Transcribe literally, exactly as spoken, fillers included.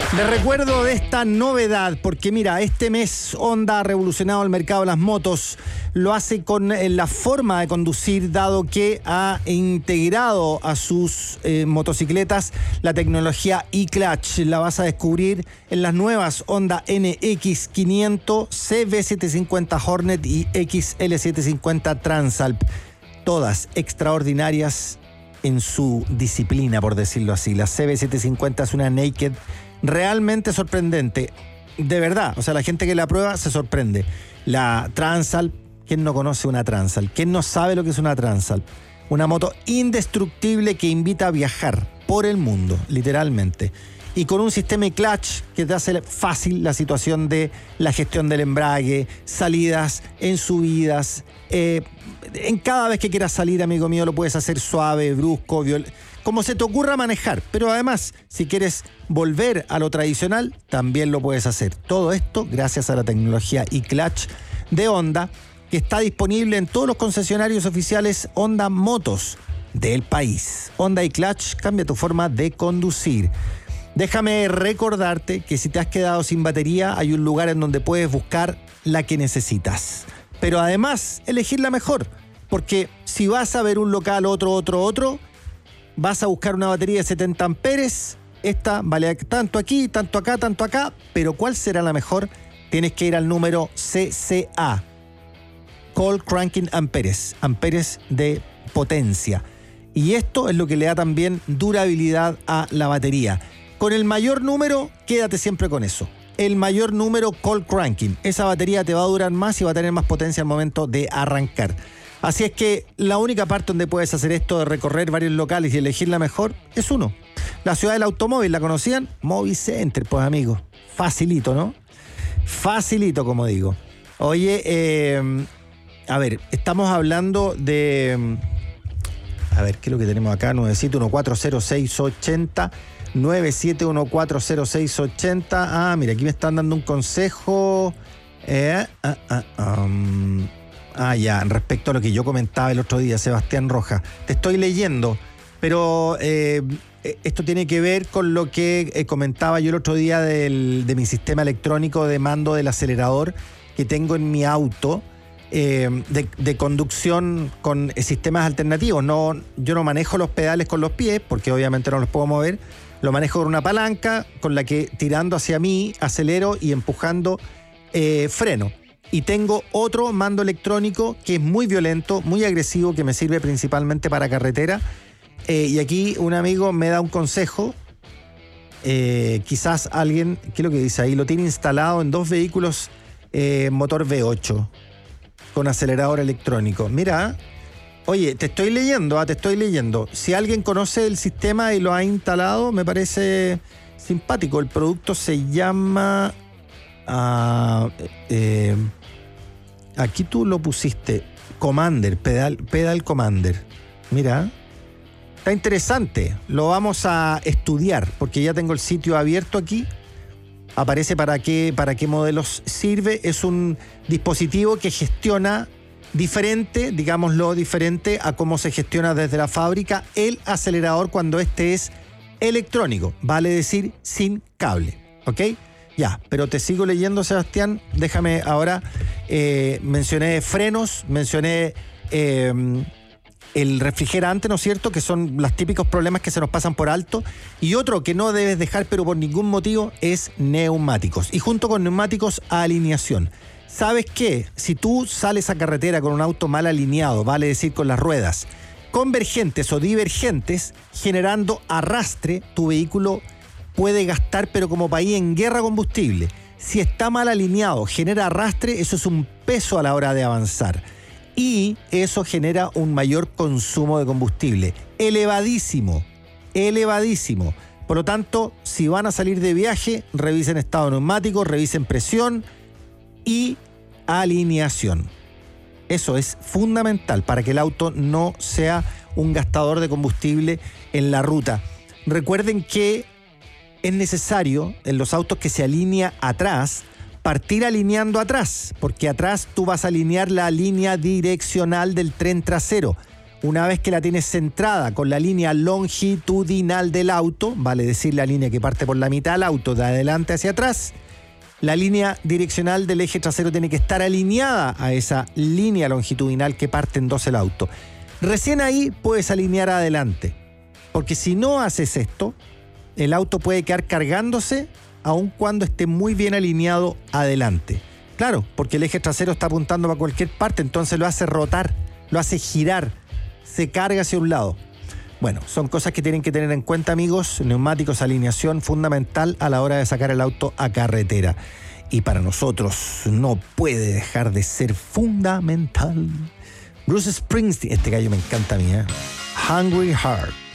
Les recuerdo de esta novedad, porque mira, este mes Honda ha revolucionado el mercado de las motos. Lo hace con eh, la forma de conducir, dado que ha integrado a sus eh, motocicletas la tecnología e-Clutch. La vas a descubrir en las nuevas Honda N X quinientos, C B setecientos cincuenta Hornet y X L setecientos cincuenta Transalp. Todas extraordinarias en su disciplina, por decirlo así. La C B setecientos cincuenta es una naked realmente sorprendente, de verdad. O sea, la gente que la prueba se sorprende. La Transalp, ¿quién no conoce una Transalp? ¿Quién no sabe lo que es una Transalp? Una moto indestructible que invita a viajar por el mundo, literalmente. Y con un sistema clutch que te hace fácil la situación de la gestión del embrague, salidas en subidas. Eh, en cada vez que quieras salir, amigo mío, lo puedes hacer suave, brusco, viol- como se te ocurra manejar. Pero además, si quieres volver a lo tradicional, también lo puedes hacer. Todo esto gracias a la tecnología e-Clutch de Honda, que está disponible en todos los concesionarios oficiales Honda Motos del país. Honda e-Clutch cambia tu forma de conducir. Déjame recordarte que si te has quedado sin batería, hay un lugar en donde puedes buscar la que necesitas. Pero además, elegir la mejor. Porque si vas a ver un local, otro, otro, otro, vas a buscar una batería de setenta amperes. Esta vale tanto aquí, tanto acá, tanto acá. Pero ¿cuál será la mejor? Tienes que ir al número C C A. Cold Cranking Amperes. Amperes de potencia. Y esto es lo que le da también durabilidad a la batería. Con el mayor número, quédate siempre con eso. El mayor número Cold Cranking. Esa batería te va a durar más y va a tener más potencia al momento de arrancar. Así es que la única parte donde puedes hacer esto de recorrer varios locales y elegir la mejor es uno. La ciudad del automóvil, ¿la conocían? Movicenter, pues amigos. Facilito, ¿no? Facilito, como digo. Oye, eh, a ver, estamos hablando de... A ver, ¿qué es lo que tenemos acá? nueve siete uno cuatro cero seis ocho cero. nueve siete uno cuatro cero seis ocho cero. Ah, mira, aquí me están dando un consejo. Eh, ah, ah, um, ah, ya, respecto a lo que yo comentaba el otro día, Sebastián Rojas. Te estoy leyendo, pero eh, esto tiene que ver con lo que eh, comentaba yo el otro día del, de mi sistema electrónico de mando del acelerador que tengo en mi auto. Eh, de, de conducción con sistemas alternativos. No, yo no manejo los pedales con los pies, porque obviamente no los puedo mover. Lo manejo con una palanca con la que, tirando hacia mí, acelero y empujando eh, freno. Y tengo otro mando electrónico que es muy violento, muy agresivo, que me sirve principalmente para carretera. Eh, y aquí un amigo me da un consejo. Eh, quizás alguien, ¿qué es lo que dice ahí? Lo tiene instalado en dos vehículos eh, motor V ocho con acelerador electrónico. Mira, oye, te estoy leyendo, ah, te estoy leyendo. Si alguien conoce el sistema y lo ha instalado, me parece simpático. El producto se llama... Uh, eh, aquí tú lo pusiste. Commander, Pedal, Pedal Commander. Mira, está interesante. Lo vamos a estudiar, porque ya tengo el sitio abierto aquí. Aparece para qué, para qué modelos sirve. Es un dispositivo que gestiona diferente, digámoslo diferente, a cómo se gestiona desde la fábrica el acelerador cuando este es electrónico, vale decir sin cable, ¿ok? Ya, pero te sigo leyendo, Sebastián. Déjame ahora, eh, mencioné frenos, mencioné eh, el refrigerante, ¿no es cierto?, que son los típicos problemas que se nos pasan por alto. Y otro que no debes dejar, pero por ningún motivo, es neumáticos. Y junto con neumáticos, alineación. ¿Sabes qué? Si tú sales a carretera con un auto mal alineado, vale decir con las ruedas convergentes o divergentes, generando arrastre, tu vehículo puede gastar, pero como país en guerra, combustible. Si está mal alineado, genera arrastre, eso es un peso a la hora de avanzar. Y eso genera un mayor consumo de combustible. Elevadísimo, elevadísimo. Por lo tanto, si van a salir de viaje, revisen estado neumático, revisen presión y alineación. Eso es fundamental para que el auto no sea un gastador de combustible en la ruta. Recuerden que es necesario, en los autos que se alinea atrás, partir alineando atrás, porque atrás tú vas a alinear la línea direccional del tren trasero. una vez que la tienes centrada con la línea longitudinal del auto, vale decir la línea que parte por la mitad del auto, de adelante hacia atrás, la línea direccional del eje trasero tiene que estar alineada a esa línea longitudinal que parte en dos el auto. Recién ahí puedes alinear adelante, porque si no haces esto, el auto puede quedar cargándose aun cuando esté muy bien alineado adelante. Claro, porque el eje trasero está apuntando para cualquier parte, entonces lo hace rotar, lo hace girar, se carga hacia un lado. Bueno, son cosas que tienen que tener en cuenta, amigos. Neumáticos, alineación fundamental a la hora de sacar el auto a carretera. Y para nosotros no puede dejar de ser fundamental. Bruce Springsteen, este gallo me encanta a mí, ¿eh? Hungry Heart.